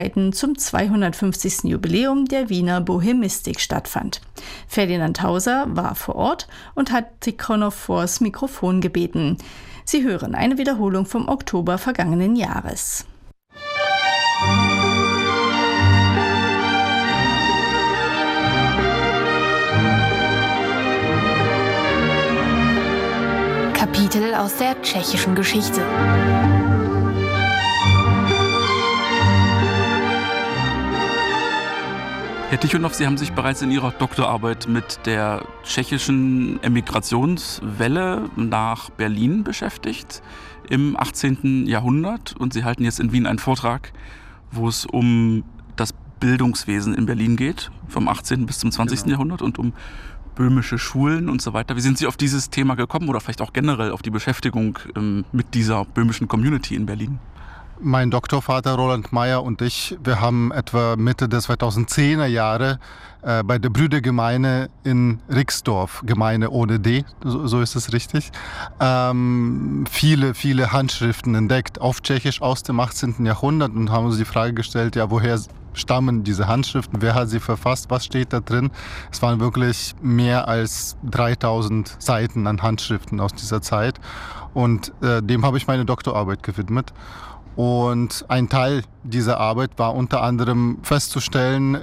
zum 250. Jubiläum der Wiener Bohemistik stattfand. Ferdinand Hauser war vor Ort und hat Tikhonov vors Mikrofon gebeten. Sie hören eine Wiederholung vom Oktober vergangenen Jahres. Kapitel aus der tschechischen Geschichte. Herr Tikhonov, Sie haben sich bereits in Ihrer Doktorarbeit mit der tschechischen Emigrationswelle nach Berlin beschäftigt im 18. Jahrhundert und Sie halten jetzt in Wien einen Vortrag, wo es um das Bildungswesen in Berlin geht, vom 18. bis zum 20. Jahrhundert und um böhmische Schulen und so weiter. Wie sind Sie auf dieses Thema gekommen oder vielleicht auch generell auf die Beschäftigung mit dieser böhmischen Community in Berlin? Mein Doktorvater Roland Meyer und ich, wir haben etwa Mitte der 2010er Jahre bei der Brüdergemeine in Rixdorf, Gemeine ohne D, so ist es richtig, viele Handschriften entdeckt auf Tschechisch aus dem 18. Jahrhundert und haben uns die Frage gestellt, ja, woher stammen diese Handschriften, wer hat sie verfasst, was steht da drin? Es waren wirklich mehr als 3000 Seiten an Handschriften aus dieser Zeit und dem habe ich meine Doktorarbeit gewidmet. Und ein Teil dieser Arbeit war unter anderem festzustellen,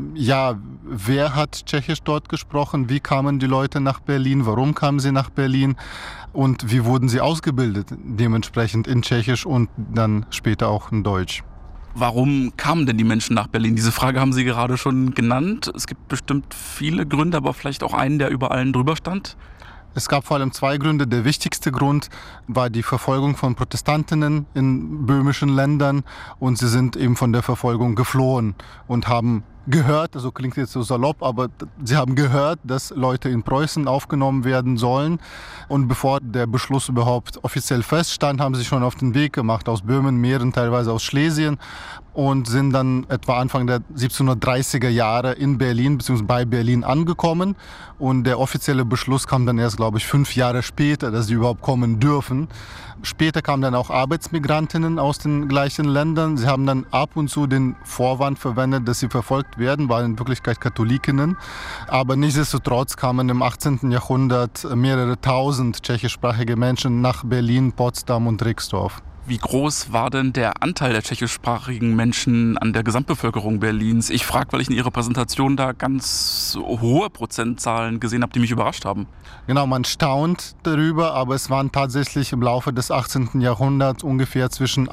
wer hat Tschechisch dort gesprochen, wie kamen die Leute nach Berlin, warum kamen sie nach Berlin und wie wurden sie ausgebildet, dementsprechend in Tschechisch und dann später auch in Deutsch. Warum kamen denn die Menschen nach Berlin? Diese Frage haben Sie gerade schon genannt. Es gibt bestimmt viele Gründe, aber vielleicht auch einen, der über allen drüber stand. Es gab vor allem zwei Gründe. Der wichtigste Grund war die Verfolgung von Protestantinnen in böhmischen Ländern und sie sind eben von der Verfolgung geflohen und haben gehört, also klingt jetzt so salopp, aber sie haben gehört, dass Leute in Preußen aufgenommen werden sollen. Und bevor der Beschluss überhaupt offiziell feststand, haben sie schon auf den Weg gemacht aus Böhmen, Mähren, teilweise aus Schlesien und sind dann etwa Anfang der 1730er Jahre in Berlin bzw. bei Berlin angekommen. Und der offizielle Beschluss kam dann erst, glaube ich, 5 Jahre später, dass sie überhaupt kommen dürfen. Später kamen dann auch Arbeitsmigrantinnen aus den gleichen Ländern. Sie haben dann ab und zu den Vorwand verwendet, dass sie verfolgt werden, waren in Wirklichkeit Katholikinnen. Aber nichtsdestotrotz kamen im 18. Jahrhundert mehrere tausend tschechischsprachige Menschen nach Berlin, Potsdam und Rixdorf. Wie groß war denn der Anteil der tschechischsprachigen Menschen an der Gesamtbevölkerung Berlins? Ich frage, weil ich in Ihrer Präsentation da ganz hohe Prozentzahlen gesehen habe, die mich überrascht haben. Genau, man staunt darüber, aber es waren tatsächlich im Laufe des 18. Jahrhunderts ungefähr zwischen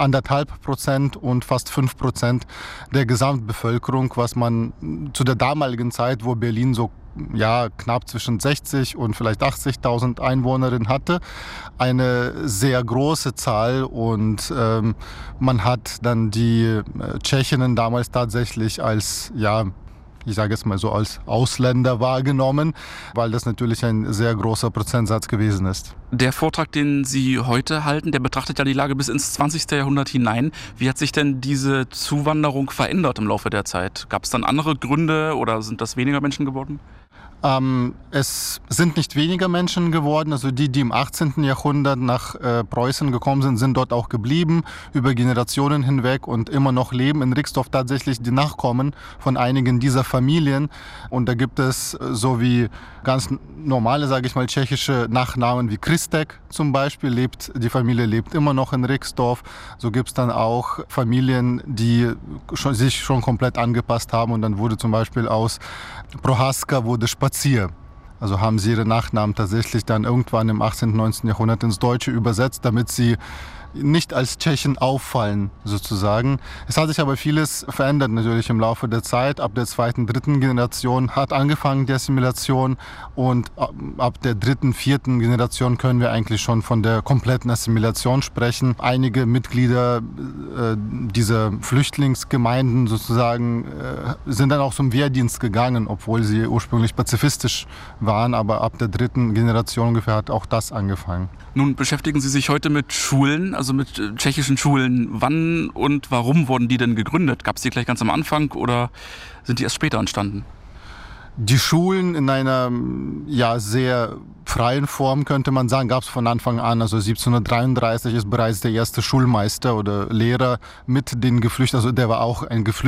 1,5% und fast 5% der Gesamtbevölkerung, was man zu der damaligen Zeit, wo Berlin so knapp zwischen 60 und vielleicht 80.000 Einwohnerinnen hatte, eine sehr große Zahl und man hat dann die Tschechinnen damals tatsächlich als, ich sage es mal so, als Ausländer wahrgenommen, weil das natürlich ein sehr großer Prozentsatz gewesen ist. Der Vortrag, den Sie heute halten, der betrachtet ja die Lage bis ins 20. Jahrhundert hinein. Wie hat sich denn diese Zuwanderung verändert im Laufe der Zeit? Gab es dann andere Gründe oder sind das weniger Menschen geworden? Es sind nicht weniger Menschen geworden, also die im 18. Jahrhundert nach Preußen gekommen sind, sind dort auch geblieben, über Generationen hinweg und immer noch leben in Rixdorf tatsächlich die Nachkommen von einigen dieser Familien. Und da gibt es so wie ganz normale, sage ich mal, tschechische Nachnamen wie Christek zum Beispiel, die Familie lebt immer noch in Rixdorf. So gibt es dann auch Familien, die sich schon komplett angepasst haben und dann wurde zum Beispiel aus Prohaska wurde Spazier. Also haben sie ihre Nachnamen tatsächlich dann irgendwann im 18. und 19. Jahrhundert ins Deutsche übersetzt, damit sie nicht als Tschechen auffallen, sozusagen. Es hat sich aber vieles verändert natürlich im Laufe der Zeit. Ab der zweiten, dritten Generation hat angefangen die Assimilation und ab der dritten, vierten Generation können wir eigentlich schon von der kompletten Assimilation sprechen. Einige Mitglieder dieser Flüchtlingsgemeinden sozusagen sind dann auch zum Wehrdienst gegangen, obwohl sie ursprünglich pazifistisch waren, aber ab der dritten Generation ungefähr hat auch das angefangen. Nun beschäftigen Sie sich heute mit Schulen, also mit tschechischen Schulen. Wann und warum wurden die denn gegründet? Gab es die gleich ganz am Anfang oder sind die erst später entstanden? Die Schulen in einer sehr freien Form, könnte man sagen, gab es von Anfang an. Also 1733 ist bereits der erste Schulmeister oder Lehrer mit den Geflüchteten, also der war auch ein Geflüchteter